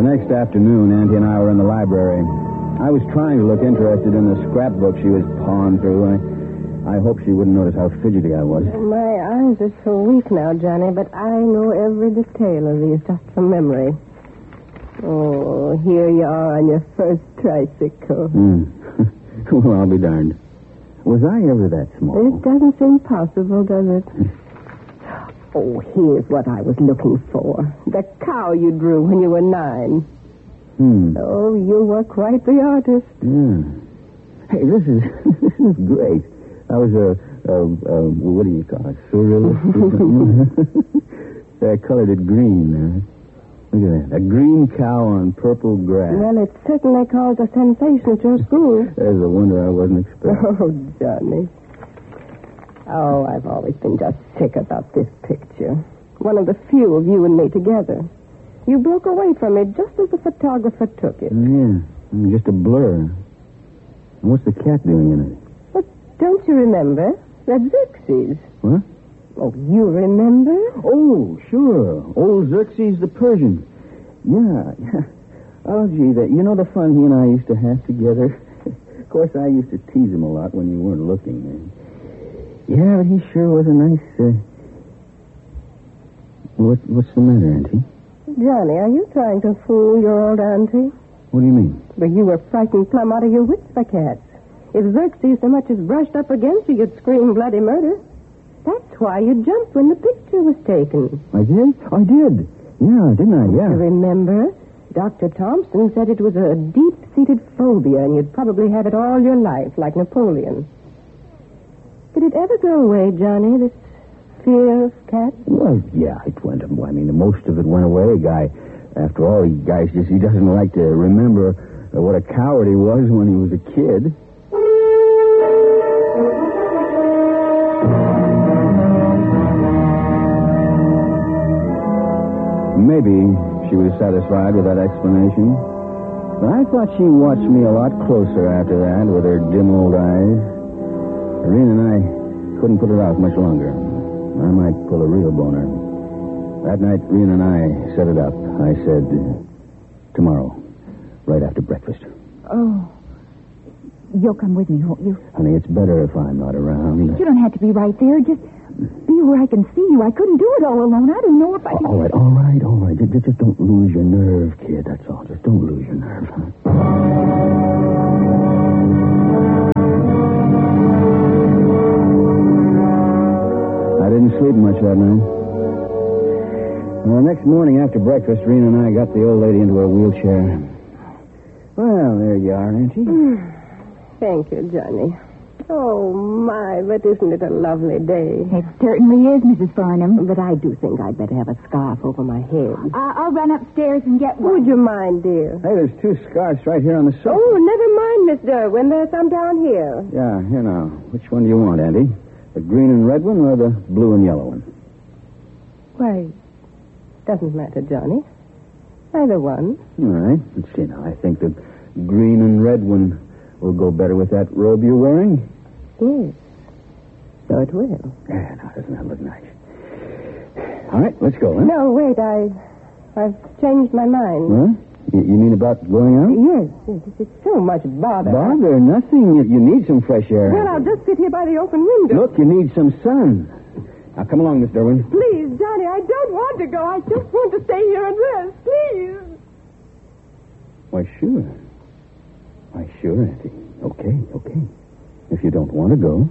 next afternoon, Auntie and I were in the library. I was trying to look interested in the scrapbook she was pawing through. I hope she wouldn't notice how fidgety I was. My eyes are so weak now, Johnny, but I know every detail of these just from memory. Oh, here you are on your first tricycle. Well, I'll be darned. Was I ever that small? It doesn't seem possible, does it? Oh, here's what I was looking for. The cow you drew when you were 9. Oh, you were quite the artist. Yeah. Hey, this is great. I was what do you call it? Surrealist? I colored it green. Look at that. A green cow on purple grass. Well, it certainly caused a sensation at your school. There's a wonder I wasn't expecting. Oh, Johnny. Oh, I've always been just sick about this picture. One of the few of you and me together. You broke away from it just as the photographer took it. Yeah, just a blur. And what's the cat doing in it? But don't you remember? That's Xerxes. What? Oh, you remember? Oh, sure. Old Xerxes the Persian. Yeah. Oh, gee, the fun he and I used to have together? Of course, I used to tease him a lot when you weren't looking. Yeah, but he sure was a nice... What's the matter, Auntie? Johnny, are you trying to fool your old auntie? What do you mean? But you were frightened plumb out of your wits by cats. If Xerxes so much as brushed up against you, you'd scream bloody murder. That's why you jumped when the picture was taken. I did? I did. Yeah, didn't I? Yeah. You remember? Dr. Thompson said it was a deep-seated phobia, and you'd probably have it all your life, like Napoleon. Did it ever go away, Johnny, this fear of cats? Well, yeah, it went. I mean, most of it went away. After all, he doesn't like to remember what a coward he was when he was a kid. Maybe she was satisfied with that explanation. But I thought she watched me a lot closer after that with her dim old eyes. Irene and I couldn't put it off much longer. I might pull a real boner. That night, Irene and I set it up. I said, tomorrow, right after breakfast. Oh, you'll come with me, won't you? Honey, it's better if I'm not around. You don't have to be right there. Just be where I can see you. I couldn't do it all alone. I don't know if I can... All right. Just don't lose your nerve, kid. That's all. Just don't lose your nerve, huh? I didn't sleep much that night. Well, the next morning after breakfast, Rena and I got the old lady into her wheelchair. Well, there you are, Auntie. Thank you, Johnny. Oh, my, but isn't it a lovely day? It certainly is, Mrs. Farnham. But I do think I'd better have a scarf over my head. I'll run upstairs and get one. Would you mind, dear? Hey, there's 2 scarves right here on the sofa. Oh, never mind, Miss Derwin. There's some down here. Yeah, here now. Which one do you want, Auntie? The green and red one or the blue and yellow one? Why, doesn't matter, Johnny. Either one. All right. Let's see now. I think the green and red one will go better with that robe you're wearing. Yes. So it will. Yeah, now, doesn't that look nice? All right, let's go, huh? No, wait. I've changed my mind. Huh? You mean about going out? Yes. It's so much bother. Bother? Nothing. You need some fresh air. Well, I'll just sit here by the open window. Look, you need some sun. Now, come along, Miss Derwin. Please, Johnny, I don't want to go. I just want to stay here and rest. Please. Why, sure, Auntie. Okay. If you don't want to go.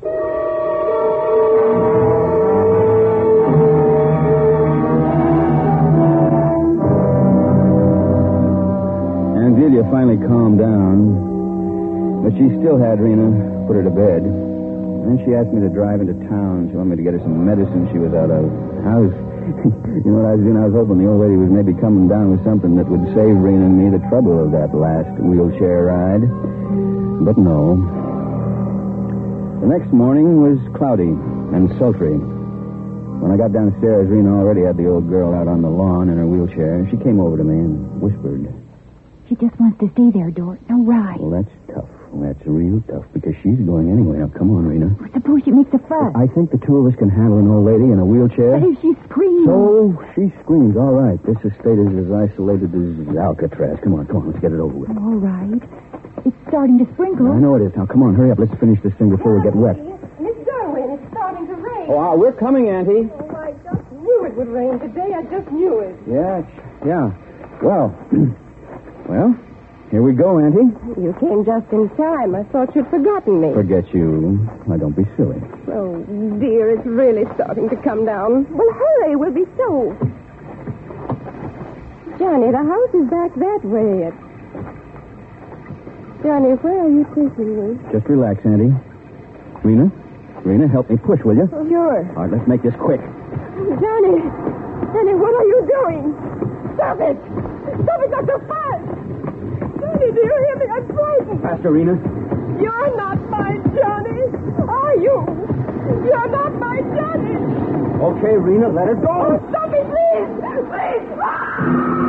Angelia finally calmed down, but she still had Rena put her to bed. Then she asked me to drive into town. She wanted me to get her some medicine she was out of. You know what I was doing? I was hoping the old lady was maybe coming down with something that would save Rena and me the trouble of that last wheelchair ride. But no. The next morning was cloudy and sultry. When I got downstairs, Rena already had the old girl out on the lawn in her wheelchair. She came over to me and whispered. She just wants to stay there, Dort. No ride. Well, that's tough. Well, that's real tough because she's going anyway. Now, come on, Rena. Suppose she makes a fuss. I think the two of us can handle an old lady in a wheelchair. But if she screams... So she screams. All right. This estate is as isolated as Alcatraz. Come on. Let's get it over with. All right. It's starting to sprinkle. I know it is. Now, come on. Hurry up. Let's finish this thing before we get wet. Miss Darwin, it's starting to rain. Oh, we're coming, Auntie. Oh, I just knew it would rain today. I just knew it. Yeah. Well, here we go, Auntie. You came just in time. I thought you'd forgotten me. Forget you. Now, don't be silly. Oh, dear, it's really starting to come down. Well, hurry. We'll be soaked. Johnny, the house is back that way. Johnny, where are you taking me? Just relax, Auntie. Rena, help me push, will you? Oh, sure. All right, let's make this quick. Johnny, what are you doing? Stop it! Stop it, Dr. Fast! Johnny, do you hear me? I'm frightened. Faster, Rena. You're not my Johnny, are you? You're not my Johnny. Okay, Rena, let her go. Oh, stop it, please! Please!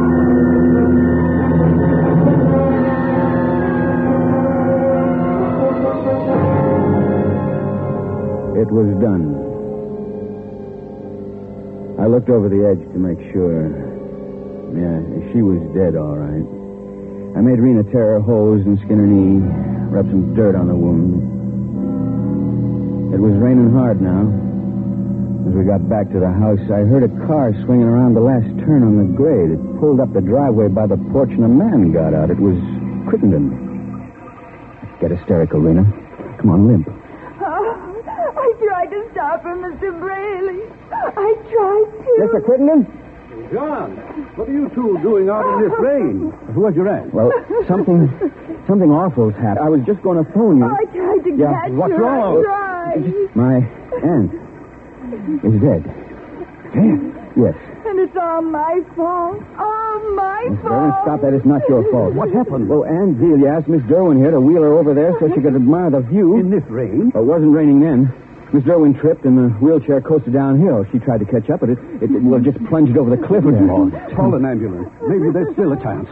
It was done. I looked over the edge to make sure. Yeah, she was dead, all right. I made Rena tear her hose and skin her knee, rub some dirt on the wound. It was raining hard now. As we got back to the house, I heard a car swinging around the last turn on the grade. It pulled up the driveway by the porch, and a man got out. It was Crittenden. Get hysterical, Rena. Come on, limp. I tried to stop her, Mr. Braley. I tried to. Mr. Crittenden? John, what are you two doing out in this rain? Who was your aunt? Well, something awful's happened. I was just going to phone you. I tried to catch what's her. wrong? I tried. My aunt is dead. Dead? Yes. And it's all my fault. All my Miss fault. Derwin, stop that. It's not your fault. What happened? Well, Aunt Delia asked Miss Derwin here to wheel her over there so she could admire the view. In this rain? It wasn't raining then. Miss Derwin tripped and the wheelchair coasted downhill. She tried to catch up, but it just plunged over the cliff there. Oh, call an ambulance. Maybe there's still a chance.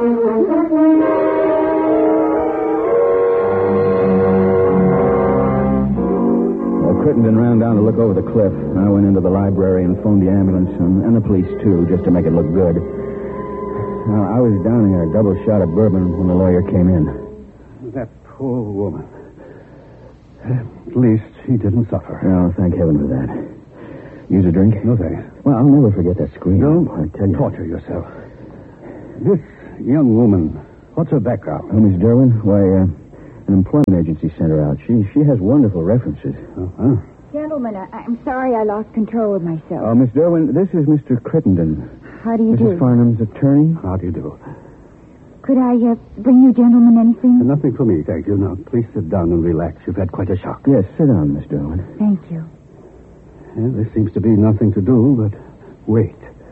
Crittenden ran down to look over the cliff. I went into the library and phoned the ambulance and the police, too, just to make it look good. Now, I was down here, a double shot of bourbon when the lawyer came in. That poor woman. At least she didn't suffer. Oh, thank heaven for that. Use a drink? No, thanks. Well, I'll never forget that scream. Don't I tell you. torture yourself. This young woman, what's her background? Oh, Miss Derwin? Why, an employment agency sent her out. She has wonderful references. Uh-huh. Gentlemen, I'm sorry I lost control of myself. Oh, Miss Derwin, this is Mr. Crittenden. How do you Mrs. do? Farnham's attorney. How do you do? Could I bring you gentlemen anything? Nothing for me, thank you. Now, please sit down and relax. You've had quite a shock. Yes, sit down, Miss Derwin. Thank you. Yeah, there seems to be nothing to do but wait.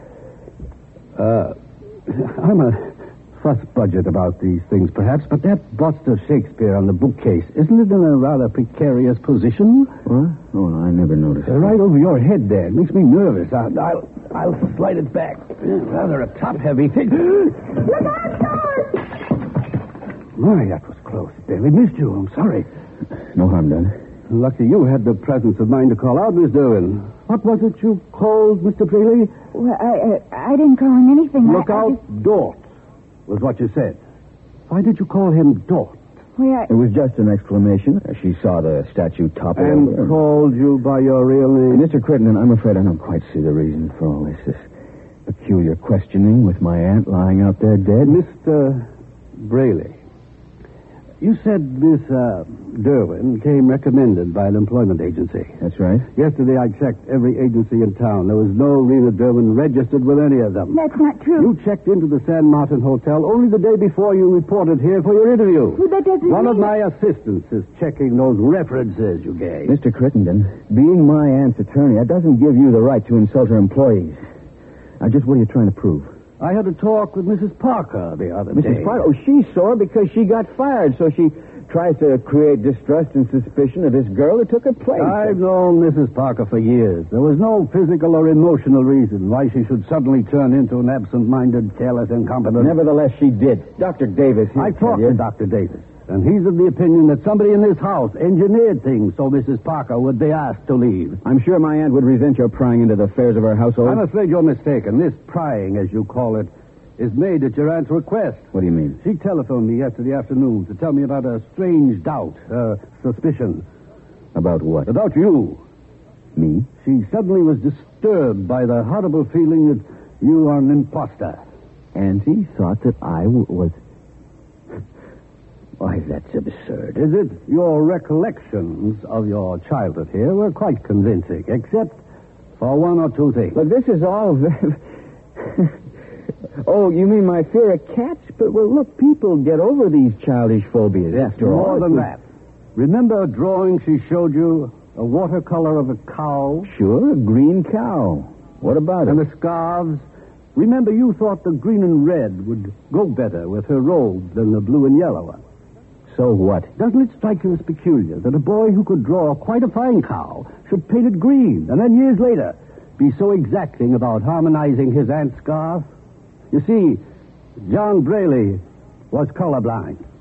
I'm a fuss budget about these things, perhaps, but that bust of Shakespeare on the bookcase, isn't it in a rather precarious position? What? Oh, no, I never noticed. Right over your head there. It makes me nervous. I'll slide it back. Rather a top-heavy thing. Look out, George! My, that was close. Barely missed you. I'm sorry. No harm done. Lucky you had the presence of mind to call out, Miss Derwin. What was it you called Mr. Braley? Well, I didn't call him anything. Look out, Dort, was what you said. Why did you call him Dort? Well, It was just an exclamation. She saw the statue topple And over. called you by your real name? Mr. Crittenden, I'm afraid I don't quite see the reason for all this peculiar questioning with my aunt lying out there dead. Mr. Braley, you said Miss Derwin came recommended by an employment agency. That's right. Yesterday I checked every agency in town. There was no Rena Derwin registered with any of them. that's not true. You checked into the San Martin Hotel only the day before you reported here for your interview. Well, that doesn't One of mean- my assistants is checking those references you gave. Mr. Crittenden, being my aunt's attorney, that doesn't give you the right to insult her employees. Now, just what are you trying to prove? I had a talk with Mrs. Parker the other day. Mrs. Parker? Oh, she's sore because she got fired, so she tries to create distrust and suspicion of this girl who took her place. I've known Mrs. Parker for years. There was no physical or emotional reason why she should suddenly turn into an absent-minded, careless, incompetent... Nevertheless, she did. Dr. Davis, I talked to Dr. Davis. And he's of the opinion that somebody in this house engineered things so Mrs. Parker would be asked to leave. I'm sure my aunt would resent your prying into the affairs of our household. I'm afraid you're mistaken. This prying, as you call it, is made at your aunt's request. What do you mean? She telephoned me yesterday afternoon to tell me about a strange doubt, suspicion. About what? About you. Me? She suddenly was disturbed by the horrible feeling that you are an imposter. Auntie thought that I was... Why, that's absurd. Is it? Your recollections of your childhood here were quite convincing, except for one or two things. But this is all very... Oh, you mean my fear of cats? But, well, look, people get over these childish phobias after all. More than that. Remember a drawing she showed you? A watercolor of a cow? Sure, a green cow. What about And it? the scarves? Remember you thought the green and red would go better with her robe than the blue and yellow one. So what? Doesn't it strike you as peculiar that a boy who could draw quite a fine cow should paint it green and then years later be so exacting about harmonizing his aunt's scarf? You see, John Braley was colorblind.